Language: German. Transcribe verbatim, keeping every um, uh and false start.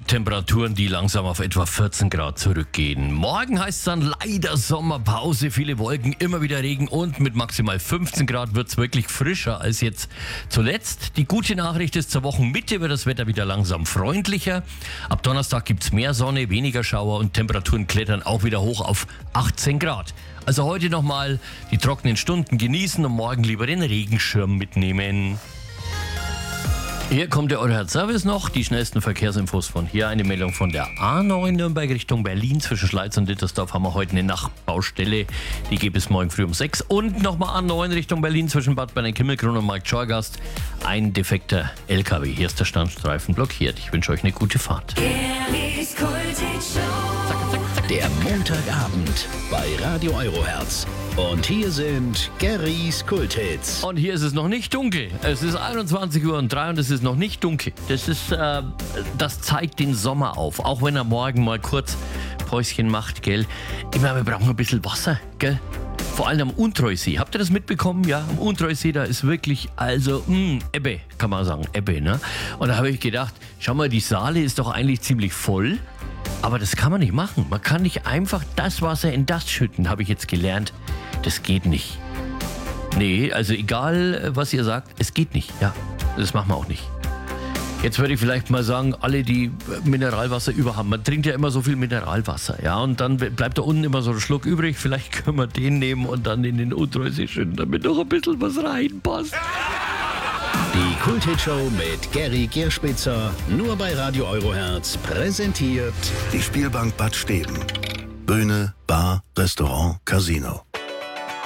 Temperaturen, die langsam auf etwa vierzehn Grad zurückgehen. Morgen heißt es dann leider Sommerpause, viele Wolken, immer wieder Regen und mit maximal fünfzehn Grad wird es wirklich frischer als jetzt zuletzt. Die gute Nachricht ist, zur Wochenmitte wird das Wetter wieder langsam freundlicher. Ab Donnerstag gibt es mehr Sonne, weniger Schauer und Temperaturen klettern auch wieder hoch auf achtzehn Grad. Also heute nochmal die trockenen Stunden genießen und morgen lieber den Regenschirm mitnehmen. Hier kommt der Euro-Herz-Service noch, die schnellsten Verkehrsinfos von hier. Eine Meldung von der A neun Nürnberg Richtung Berlin. Zwischen Schleiz und Dittersdorf haben wir heute eine Nachtbaustelle. Die geht bis morgen früh um sechs. Und nochmal A neun Richtung Berlin zwischen Bad Berneck-Himmelkron und Marktschorgast. Ein defekter L K W. Hier ist der Standstreifen blockiert. Ich wünsche euch eine gute Fahrt. Der Montagabend bei Radio Euro-Herz. Und hier sind Garys Kulthits. Und hier ist es noch nicht dunkel. Es ist einundzwanzig Uhr und drei und es ist noch nicht dunkel. Das ist, äh, das zeigt den Sommer auf. Auch wenn er morgen mal kurz Päuschen macht, gell. Ich meine, wir brauchen ein bisschen Wasser, gell. Vor allem am Untreusee. Habt ihr das mitbekommen? Ja, am Untreusee, da ist wirklich, also, mh, Ebbe, kann man sagen, Ebbe, ne? Und da habe ich gedacht, schau mal, die Saale ist doch eigentlich ziemlich voll. Aber das kann man nicht machen. Man kann nicht einfach das Wasser in das schütten, habe ich jetzt gelernt. Das geht nicht. Nee, also egal, was ihr sagt, es geht nicht. Ja, das machen wir auch nicht. Jetzt würde ich vielleicht mal sagen, alle, die Mineralwasser über haben. Man trinkt ja immer so viel Mineralwasser, ja, und dann bleibt da unten immer so ein Schluck übrig. Vielleicht können wir den nehmen und dann in den Untreusee schütten, damit noch ein bisschen was reinpasst. Die Kulthitshow mit Gary Gerspitzer, nur bei Radio Euro-Herz, präsentiert die Spielbank Bad Steben. Bühne, Bar, Restaurant, Casino.